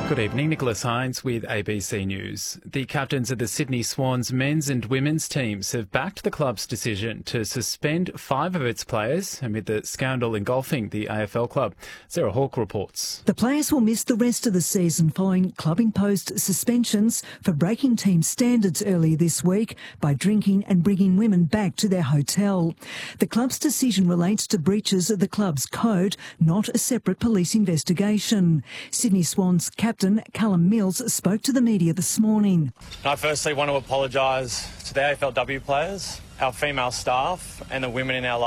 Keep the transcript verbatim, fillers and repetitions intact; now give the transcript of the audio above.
Good evening, Nicholas Hines with A B C News. The captains of the Sydney Swans men's and women's teams have backed the club's decision to suspend five of its players amid the scandal engulfing the A F L club. Sarah Hawke reports. The players will miss the rest of the season following club-imposed suspensions for breaking team standards earlier this week by drinking and bringing women back to their hotel. The club's decision relates to breaches of the club's code, not a separate police investigation. Sydney Swans captain Callum Mills spoke to the media this morning. I firstly want to apologise to the A F L W players, our female staff and the women in our